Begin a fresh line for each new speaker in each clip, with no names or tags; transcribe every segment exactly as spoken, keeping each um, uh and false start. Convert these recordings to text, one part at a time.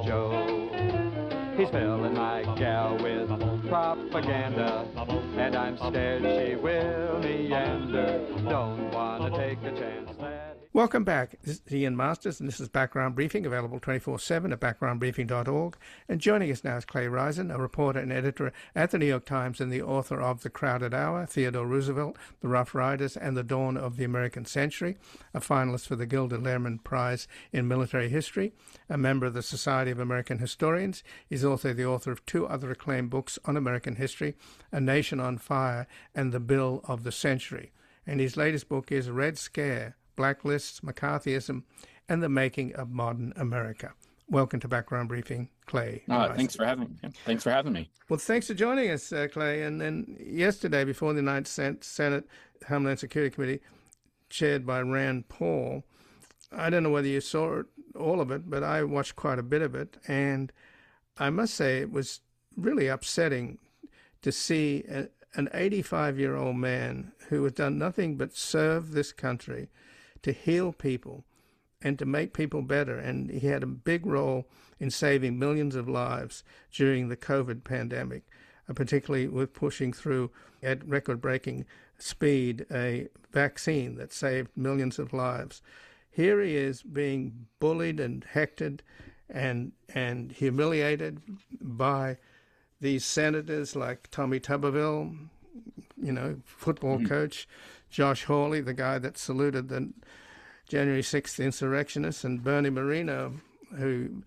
show. He's filling my gal with propaganda, and I'm scared she will meander. Don't want to take a chance that...
Welcome back. This is Ian Masters, and this is Background Briefing, available twenty-four seven at background briefing dot org. And joining us now is Clay Risen, a reporter and editor at the New York Times and the author of The Crowded Hour, Theodore Roosevelt, The Rough Riders, and The Dawn of the American Century, a finalist for the Gilder Lehrman Prize in Military History, a member of the Society of American Historians. He's also the author of two other acclaimed books on American history, A Nation on Fire and The Bill of the Century. And his latest book is Red Scare, Blacklists, McCarthyism, and the Making of Modern America. Welcome to Background Briefing, Clay.
Uh, thanks for having me. Thanks for having me.
Well, thanks for joining us, uh, Clay. And then yesterday, before the United States Senate Homeland Security Committee, chaired by Rand Paul, I don't know whether you saw it, all of it, but I watched quite a bit of it. And I must say it was really upsetting to see a, an eighty-five-year-old man who had done nothing but serve this country, to heal people and to make people better. And he had a big role in saving millions of lives during the COVID pandemic, uh, particularly with pushing through at record-breaking speed a vaccine that saved millions of lives. Here he is being bullied and hectored and, and humiliated by these senators like Tommy Tuberville, you know, football mm-hmm. coach, Josh Hawley, the guy that saluted the January sixth insurrectionists, and Bernie Moreno, who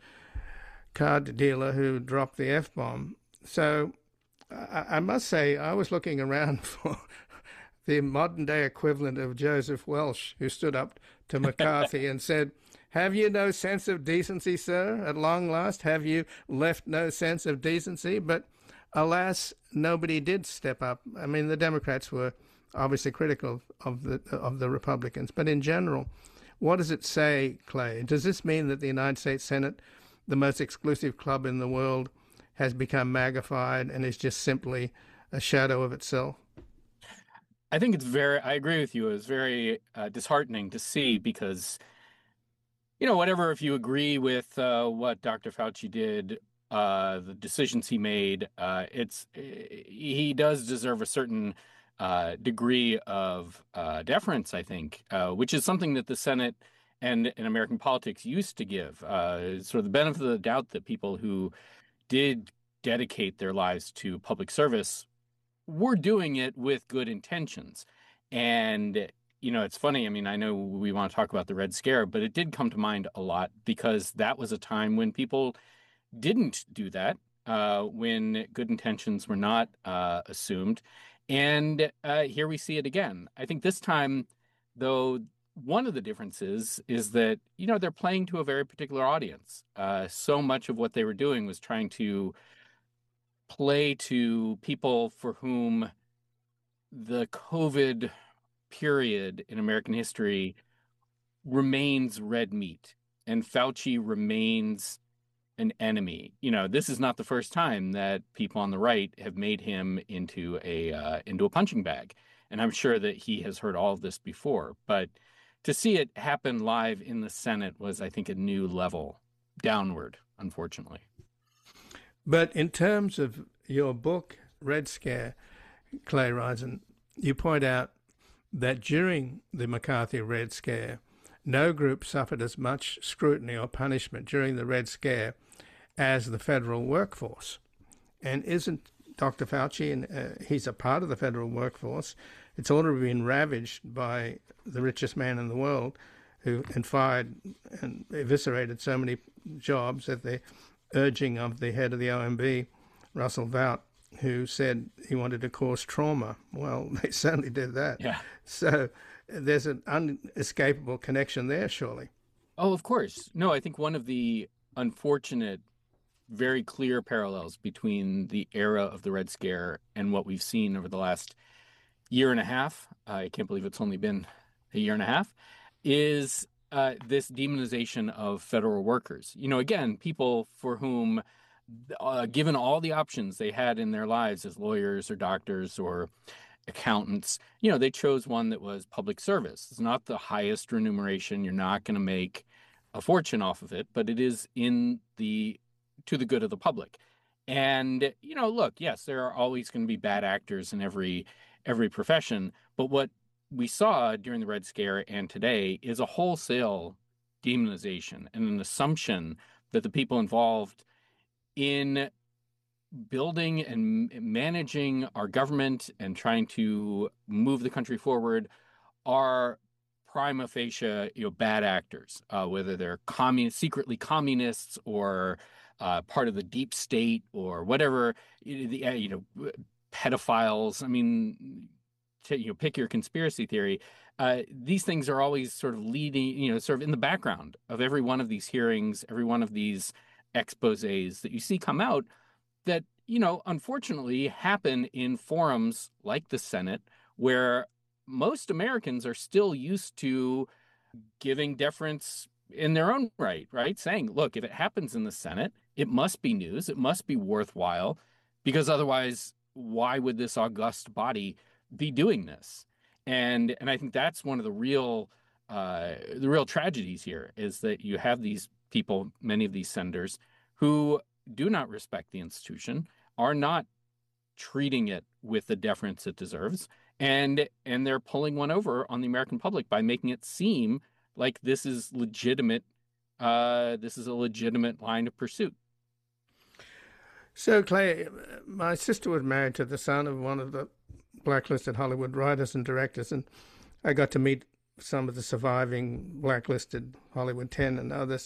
card dealer who dropped the F-bomb. So I, I must say I was looking around for the modern-day equivalent of Joseph Welch, who stood up to McCarthy and said, "Have you no sense of decency, sir? At long last, have you left no sense of decency?" But alas, nobody did step up. I mean, the Democrats were obviously critical of the of the Republicans. But in general, what does it say, Clay? Does this mean that the United States Senate, the most exclusive club in the world, has become magnified and is just simply a shadow of itself?
I think it's very, I agree with you. It's very uh, disheartening to see because, you know, whatever, if you agree with uh, what Doctor Fauci did, uh, the decisions he made, uh, it's he does deserve a certain Uh, degree of uh, deference, I think, uh, which is something that the Senate and in American politics used to give. Uh, sort of the benefit of the doubt that people who did dedicate their lives to public service were doing it with good intentions. And, you know, it's funny. I mean, I know we want to talk about the Red Scare, but it did come to mind a lot because that was a time when people didn't do that, uh, when good intentions were not uh, assumed. And uh, here we see it again. I think this time, though, one of the differences is that, you know, they're playing to a very particular audience. Uh, so much of what they were doing was trying to play to people for whom the COVID period in American history remains red meat, and Fauci remains an enemy. You know, this is not the first time that people on the right have made him into a uh, into a punching bag, and I'm sure that he has heard all of this before. But to see it happen live in the Senate was, I think, a new level downward, unfortunately.
But in terms of your book, Red Scare, Clay Risen, you point out that during the McCarthy Red Scare, no group suffered as much scrutiny or punishment during the Red Scare as the federal workforce. And isn't Doctor Fauci, and uh, he's a part of the federal workforce, it's already been ravaged by the richest man in the world, who and fired and eviscerated so many jobs at the urging of the head of the O M B, Russell Vought, who said he wanted to cause trauma. Well, they certainly did that.
Yeah.
So there's an unescapable connection there, surely.
Oh, of course. No, I think one of the unfortunate, very clear parallels between the era of the Red Scare and what we've seen over the last year and a half, I can't believe it's only been a year and a half, is uh, this demonization of federal workers. You know, again, people for whom, uh, given all the options they had in their lives as lawyers or doctors or accountants, you know, they chose one that was public service. It's not the highest remuneration. You're not going to make a fortune off of it, but it is in the to the good of the public. And, you know, look, yes, there are always going to be bad actors in every every profession, but what we saw during the Red Scare and today is a wholesale demonization and an assumption that the people involved in building and managing our government and trying to move the country forward are prima facie, you know, bad actors, uh, whether they're communist, secretly communists or uh, part of the deep state or whatever, you know, pedophiles. I mean, to, you know, pick your conspiracy theory. Uh, these things are always sort of leading, you know, sort of in the background of every one of these hearings, every one of these exposés that you see come out that, you know, unfortunately happen in forums like the Senate, where most Americans are still used to giving deference in their own right, right? Saying, look, if it happens in the Senate, it must be news, it must be worthwhile, because otherwise, why would this august body be doing this? And and I think that's one of the real uh, the real tragedies here is that you have these people, many of these senators, who do not respect the institution, are not treating it with the deference it deserves, and and they're pulling one over on the American public by making it seem like this is legitimate. Uh, this is a legitimate line of pursuit.
So, Clay, my sister was married to the son of one of the blacklisted Hollywood writers and directors, and I got to meet some of the surviving blacklisted Hollywood ten and others.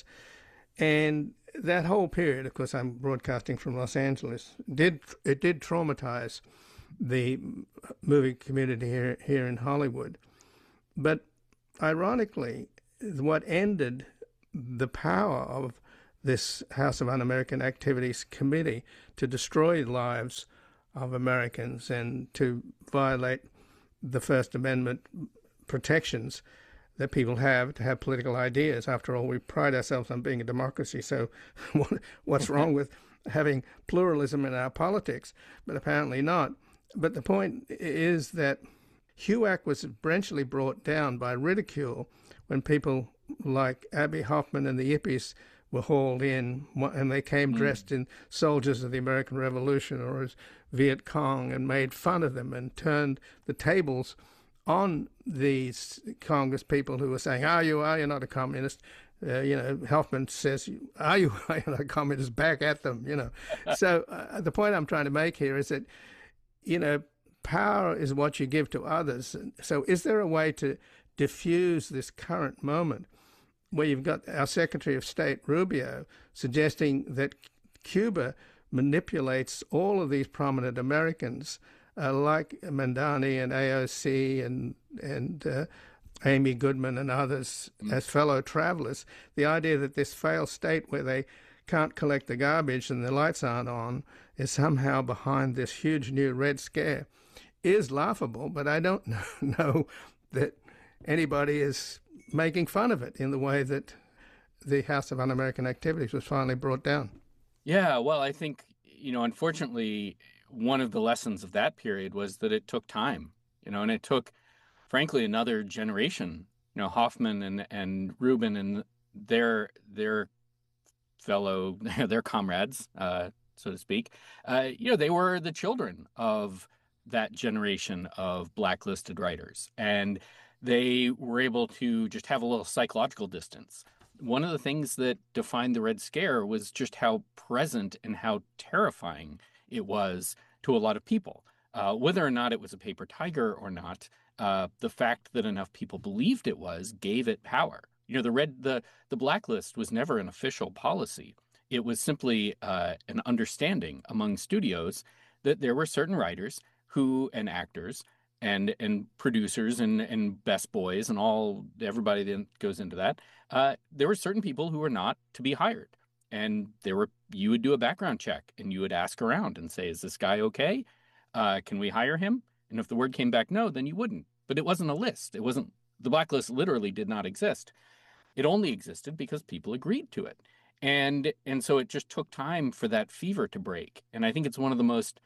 And that whole period, of course, I'm broadcasting from Los Angeles, did it did traumatize the movie community here here in Hollywood. But ironically, what ended the power of this House of Un-American Activities Committee to destroy lives of Americans and to violate the First Amendment protections that people have to have political ideas. After all, we pride ourselves on being a democracy, so what's wrong with having pluralism in our politics? But apparently not. But the point is that HUAC was eventually brought down by ridicule when people like Abbie Hoffman and the Yippies were hauled in, and they came mm. dressed in soldiers of the American Revolution or as Viet Cong and made fun of them and turned the tables on these Congress people who were saying, are you, are you not a communist? Uh, you know, Hoffman says, are you, are you not a communist? Back at them, you know. So uh, the point I'm trying to make here is that, you know, power is what you give to others. So is there a way to diffuse this current moment where you've got our Secretary of State, Rubio, suggesting that Cuba manipulates all of these prominent Americans uh, like Mandani and A O C and, and uh, Amy Goodman and others mm. as fellow travelers? The idea that this failed state where they can't collect the garbage and the lights aren't on is somehow behind this huge new Red Scare is laughable, but I don't know that anybody is making fun of it in the way that the House of Un-American Activities was finally brought down.
Yeah, well, I think, you know, unfortunately, one of the lessons of that period was that it took time, you know, and it took, frankly, another generation, you know, Hoffman and, and Rubin and their their fellow, their comrades, uh, so to speak, uh, you know, they were the children of that generation of blacklisted writers. And they were able to just have a little psychological distance. One of the things that defined the Red Scare was just how present and how terrifying it was to a lot of people. Uh, whether or not it was a paper tiger or not, uh, the fact that enough people believed it was gave it power. You know, the red, the the blacklist was never an official policy. It was simply uh, an understanding among studios that there were certain writers who and actors and and producers and, and best boys and all everybody that goes into that. Uh, there were certain people who were not to be hired. And there were you would do a background check and you would ask around and say, is this guy okay? Uh, can we hire him? And if the word came back no, then you wouldn't. But it wasn't a list. It wasn't the blacklist literally did not exist. It only existed because people agreed to it. And and so it just took time for that fever to break. And I think it's one of the most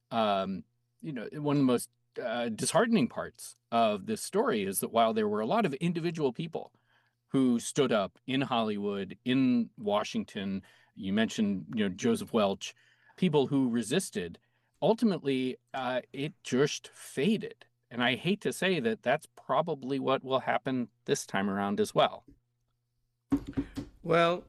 um, you know, one of the most uh, disheartening parts of this story is that while there were a lot of individual people who stood up in Hollywood, in Washington, You mentioned, you know, Joseph Welch, people who resisted. Ultimately, uh, it just faded. And I hate to say that that's probably what will happen this time around as well.
Well,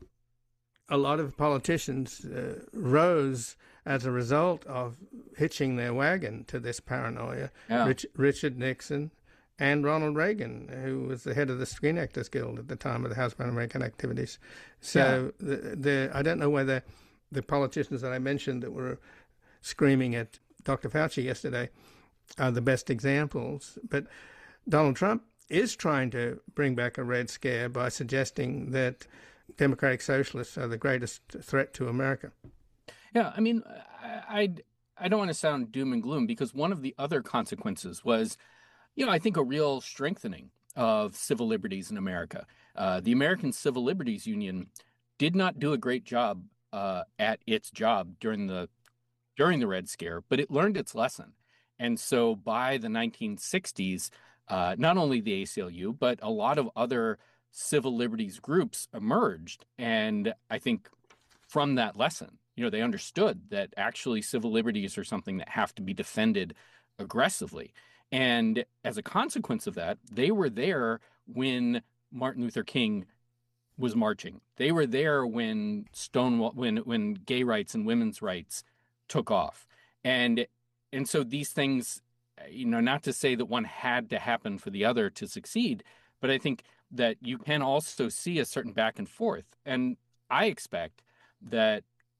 a lot of politicians uh, rose as a result of hitching their wagon to this paranoia.
Yeah.
Rich, Richard Nixon and Ronald Reagan, who was the head of the Screen Actors Guild at the time of the House Pan-American activities. So yeah. the, the, I don't know whether the politicians that I mentioned that were screaming at Doctor Fauci yesterday are the best examples, but Donald Trump is trying to bring back a Red Scare by suggesting that democratic socialists are the greatest threat to America.
Yeah, I mean, I, I, I don't want to sound doom and gloom, because one of the other consequences was, you know, I think a real strengthening of civil liberties in America. Uh, the American Civil Liberties Union did not do a great job uh, at its job during the during the Red Scare, but it learned its lesson. And so by the nineteen sixties, uh, not only the A C L U, but a lot of other civil liberties groups emerged. And I think from that lesson, you know, they understood that actually civil liberties are something that have to be defended aggressively. And as a consequence of that, they were there when Martin Luther King was marching. They were there when Stonewall, when when gay rights and women's rights took off. And and so these things, you know, not to say that one had to happen for the other to succeed, but I think that you can also see a certain back and forth. And I expect that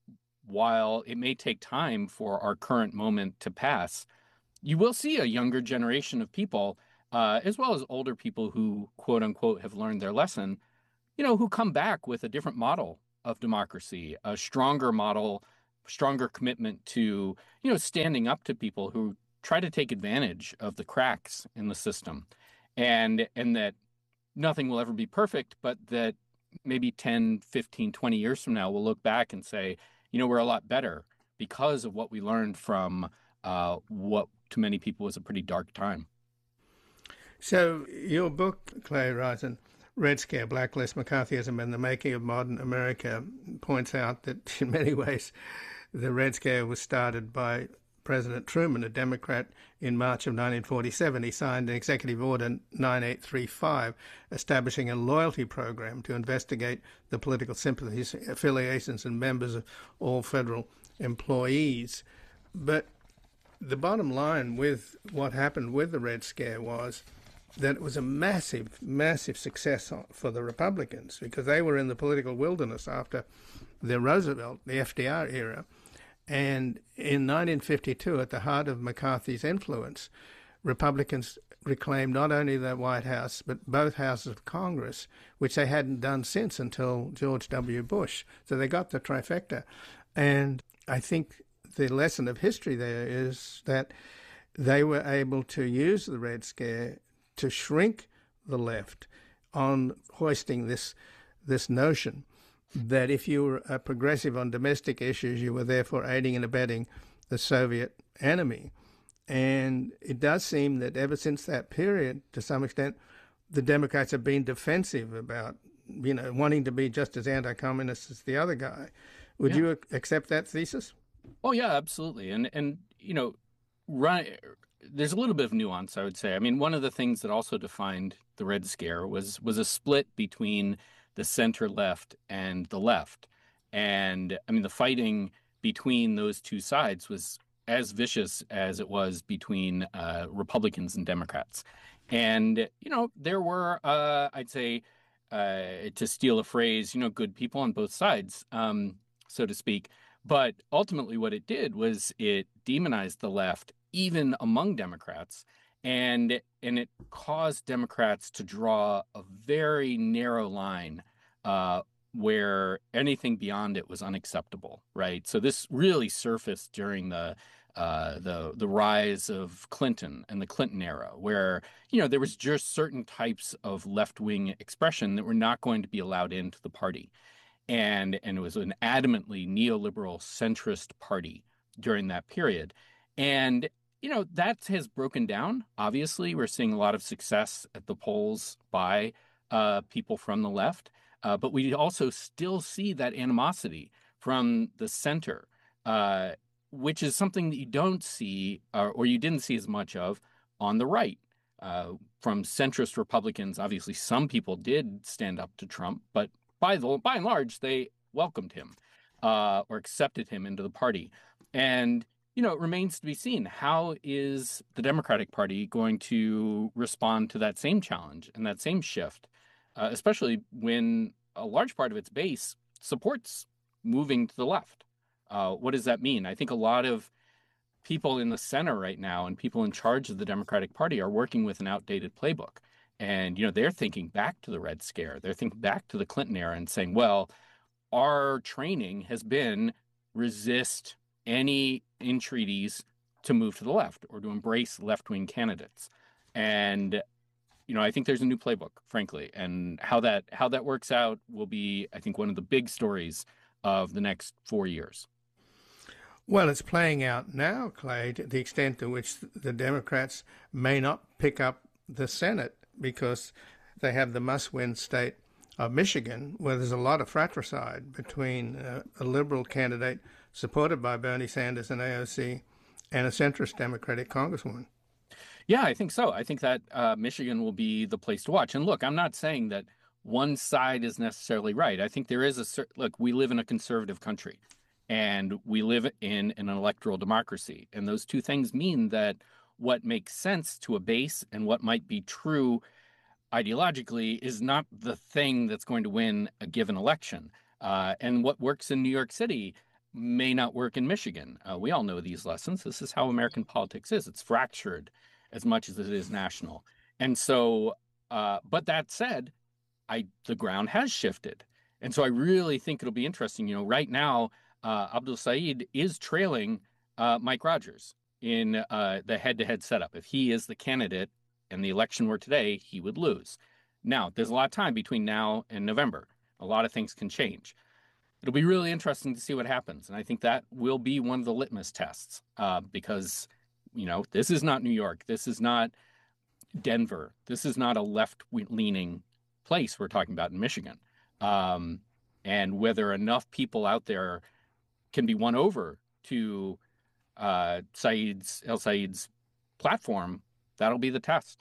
while it may take time for our current moment to pass, you will see a younger generation of people, uh, as well as older people who, quote unquote, have learned their lesson, you know, who come back with a different model of democracy, a stronger model, stronger commitment to, you know, standing up to people who try to take advantage of the cracks in the system. And, and that nothing will ever be perfect, but that maybe ten, fifteen, twenty years from now, we'll look back and say, you know, we're a lot better because of what we learned from uh, what to many people was a pretty dark time.
So your book, Clay Ryzan, Red Scare, Blacklist, McCarthyism and the Making of Modern America, points out that in many ways the Red Scare was started by President Truman, a Democrat, in March of nineteen forty-seven. He signed an Executive Order nine eight three five, establishing a loyalty program to investigate the political sympathies, affiliations, and members of all federal employees. But the bottom line with what happened with the Red Scare was that it was a massive, massive success for the Republicans, because they were in the political wilderness after the Roosevelt, the F D R era. And in nineteen fifty-two, at the heart of McCarthy's influence, Republicans reclaimed not only the White House, but both houses of Congress, which they hadn't done since until George W. Bush. So they got the trifecta. And I think the lesson of history there is that they were able to use the Red Scare to shrink the left on hoisting this this notion that if you were a progressive on domestic issues, you were therefore aiding and abetting the Soviet enemy. And it does seem that ever since that period, to some extent, the Democrats have been defensive about, you know, wanting to be just as anti-communist as the other guy. Would yeah. you accept that thesis?
Oh, yeah, absolutely. And, and you know, run, there's a little bit of nuance, I would say. I mean, one of the things that also defined the Red Scare was was a split between the center left and the left. And I mean, the fighting between those two sides was as vicious as it was between uh, Republicans and Democrats. And, you know, there were, uh, I'd say, uh, to steal a phrase, you know, good people on both sides, um, so to speak. But ultimately what it did was it demonized the left, even among Democrats. And and it caused Democrats to draw a very narrow line uh, where anything beyond it was unacceptable, right? So this really surfaced during the uh, the the rise of Clinton and the Clinton era, where you know there was just certain types of left-wing expression that were not going to be allowed into the party, and and it was an adamantly neoliberal centrist party during that period, and. You know, that has broken down. Obviously, we're seeing a lot of success at the polls by uh, people from the left, uh, but we also still see that animosity from the center, uh, which is something that you don't see uh, or you didn't see as much of on the right. Uh, from centrist Republicans, obviously, some people did stand up to Trump, but by the by and large, they welcomed him uh, or accepted him into the party. And you know, it remains to be seen, how is the Democratic Party going to respond to that same challenge and that same shift, uh, especially when a large part of its base supports moving to the left. Uh, what does that mean? I think a lot of people in the center right now and people in charge of the Democratic Party are working with an outdated playbook. And, you know, they're thinking back to the Red Scare. They're thinking back to the Clinton era and saying, well, our training has been resist any entreaties to move to the left or to embrace left-wing candidates. And, you know, I think there's a new playbook, frankly, and how that how that works out will be, I think, one of the big stories of the next four years.
Well, it's playing out now, Clay, to the extent to which the Democrats may not pick up the Senate because they have the must-win state of Michigan, where there's a lot of fratricide between uh, a liberal candidate supported by Bernie Sanders and A O C and a centrist Democratic congresswoman.
Yeah, I think so. I think that uh, Michigan will be the place to watch. And look, I'm not saying that one side is necessarily right. I think there is a look, we live in a conservative country and we live in an electoral democracy. And those two things mean that what makes sense to a base and what might be true ideologically is not the thing that's going to win a given election. Uh, and what works in New York City may not work in Michigan. Uh, we all know these lessons. This is how American politics is. It's fractured as much as it is national. And so, uh, but that said, I the ground has shifted. And so I really think it'll be interesting. You know, right now, uh, Abdul Saeed is trailing uh, Mike Rogers in uh, the head-to-head setup. If he is the candidate and the election were today, he would lose. Now, there's a lot of time between now and November. A lot of things can change. It'll be really interesting to see what happens. And I think that will be one of the litmus tests uh, because, you know, this is not New York. This is not Denver. This is not a left-leaning place we're talking about in Michigan. Um, and whether enough people out there can be won over to uh, Saeed's, El Saeed's platform, that'll be the test.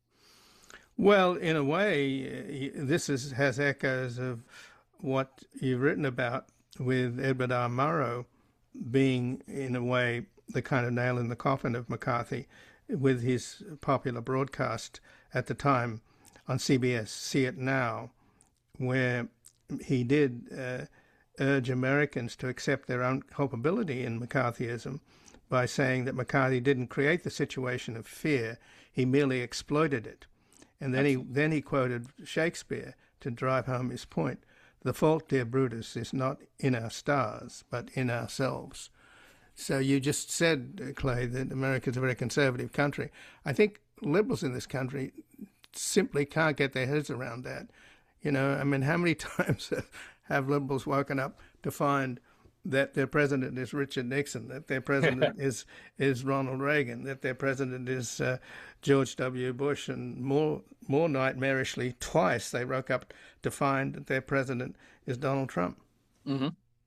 Well, in a way, this is, has echoes of what you've written about with Edward R. Murrow being, in a way, the kind of nail in the coffin of McCarthy with his popular broadcast at the time on C B S, See It Now, where he did uh, urge Americans to accept their own culpability in McCarthyism by saying that McCarthy didn't create the situation of fear, he merely exploited it. And then Absolutely. he then he quoted Shakespeare to drive home his point. The fault, dear Brutus, is not in our stars, but in ourselves. So you just said, Clay, that America is a very conservative country. I think liberals in this country simply can't get their heads around that. You know, I mean, how many times have liberals woken up to find that their president is Richard Nixon, that their president is is Ronald Reagan, that their president is uh, George W. Bush, and more more nightmarishly, twice they woke up to find that their president is Donald Trump.
Mm-hmm.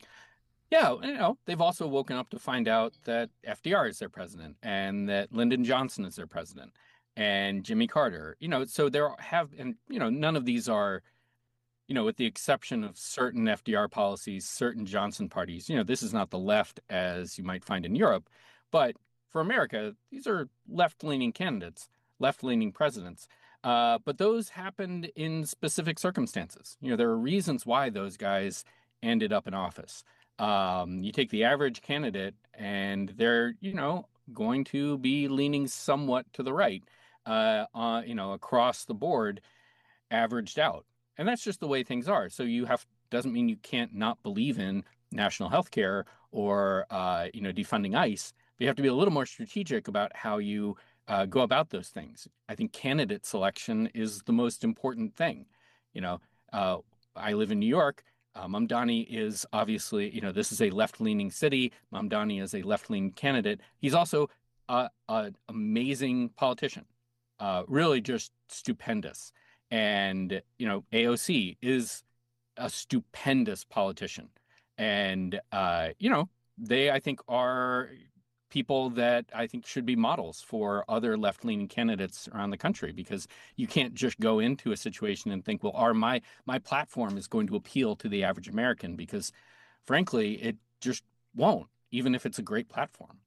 Yeah, you know, they've also woken up to find out that F D R is their president and that Lyndon Johnson is their president and Jimmy Carter. You know, so there have, and you know, none of these are, you know, with the exception of certain F D R policies, certain Johnson parties, you know, this is not the left as you might find in Europe. But for America, these are left-leaning candidates, left-leaning presidents. Uh, but those happened in specific circumstances. You know, there are reasons why those guys ended up in office. Um, you take the average candidate and they're, you know, going to be leaning somewhat to the right, uh, uh, you know, across the board, averaged out. And that's just the way things are. So you have, doesn't mean you can't not believe in national health care or, uh, you know, defunding ICE. But you have to be a little more strategic about how you uh, go about those things. I think candidate selection is the most important thing. You know, uh, I live in New York. Uh, Mamdani is obviously, you know, this is a left-leaning city. Mamdani is a left-leaning candidate. He's also uh, an amazing politician, uh, really just stupendous. And, you know, A O C is a stupendous politician. And, uh, you know, they, I think, are people that I think should be models for other left-leaning candidates around the country, because you can't just go into a situation and think, well, our my my platform is going to appeal to the average American, because frankly, it just won't, even if it's a great platform.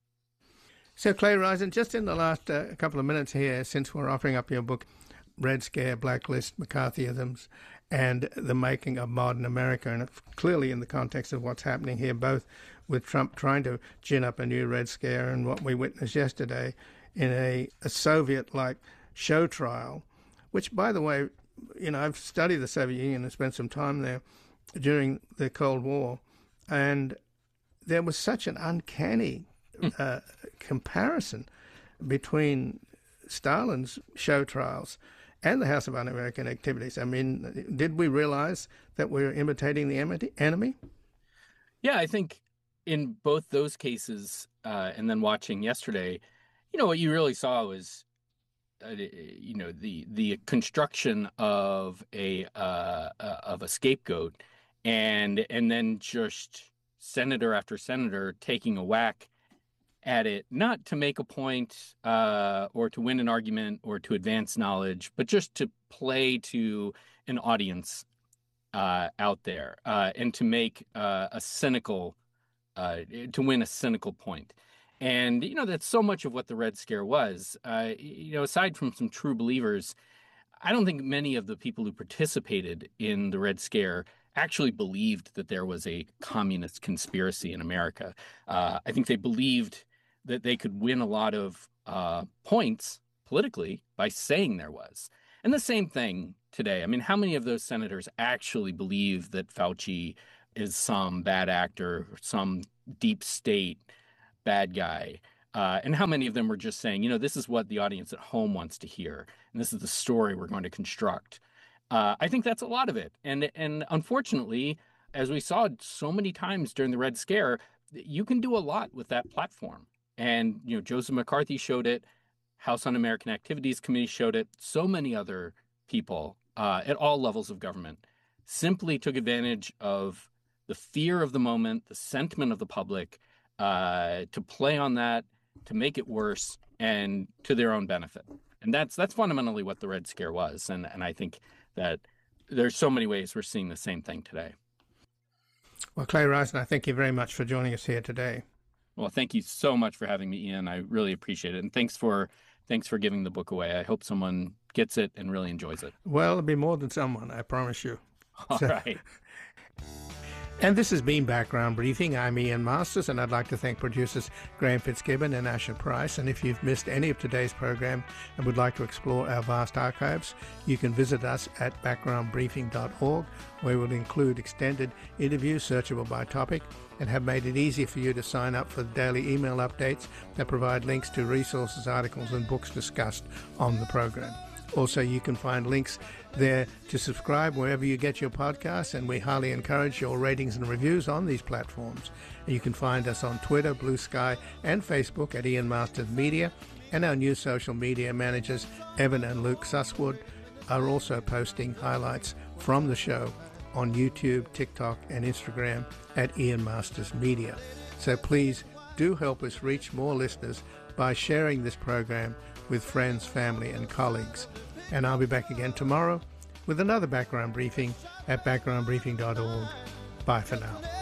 So, Clay Risen, just in the last uh, couple of minutes here, since we're offering up your book, Red Scare, Blacklist, McCarthyisms, and the Making of Modern America, and clearly in the context of what's happening here, both with Trump trying to gin up a new Red Scare and what we witnessed yesterday in a, a Soviet-like show trial, which, by the way, you know, I've studied the Soviet Union and spent some time there during the Cold War, and there was such an uncanny uh, comparison between Stalin's show trials and the House of Un-American Activities. I mean, did we realize that we were imitating the enemy?
Yeah, I think in both those cases, uh, and then watching yesterday, you know, what you really saw was, uh, you know, the the construction of a uh, uh, of a scapegoat, and and then just senator after senator taking a whack at it, not to make a point uh, or to win an argument or to advance knowledge, but just to play to an audience uh, out there uh, and to make uh, a cynical, uh, to win a cynical point. And, you know, that's so much of what the Red Scare was. Uh, you know, aside from some true believers, I don't think many of the people who participated in the Red Scare actually believed that there was a communist conspiracy in America. Uh, I think they believed that they could win a lot of uh, points politically by saying there was. And the same thing today. I mean, how many of those senators actually believe that Fauci is some bad actor, some deep state bad guy? Uh, and how many of them were just saying, you know, this is what the audience at home wants to hear, and this is the story we're going to construct? Uh, I think that's a lot of it. And and unfortunately, as we saw so many times during the Red Scare, you can do a lot with that platform. And, you know, Joseph McCarthy showed it. House Un-American Activities Committee showed it. So many other people uh, at all levels of government simply took advantage of the fear of the moment, the sentiment of the public, uh, to play on that, to make it worse, and to their own benefit. And that's that's fundamentally what the Red Scare was. And and I think that there's so many ways we're seeing the same thing today.
Well, Clay Risen, I thank you very much for joining us here today.
Well, thank you so much for having me, Ian. I really appreciate it. And thanks for thanks for giving the book away. I hope someone gets it and really enjoys it.
Well, it'll be more than someone, I promise you.
All so. right.
And this has been Background Briefing. I'm Ian Masters, and I'd like to thank producers Graham Fitzgibbon and Asher Price. And if you've missed any of today's program and would like to explore our vast archives, you can visit us at background briefing dot org, where we'll include extended interviews searchable by topic and have made it easy for you to sign up for the daily email updates that provide links to resources, articles, and books discussed on the program. Also, you can find links there to subscribe wherever you get your podcasts, and we highly encourage your ratings and reviews on these platforms. And you can find us on Twitter, Blue Sky, and Facebook at Ian Masters Media, and our new social media managers, Evan and Luke Susswood, are also posting highlights from the show on YouTube, TikTok, and Instagram at Ian Masters Media. So please do help us reach more listeners by sharing this program with friends, family, and colleagues. And I'll be back again tomorrow with another background briefing at background briefing dot org. Bye for now.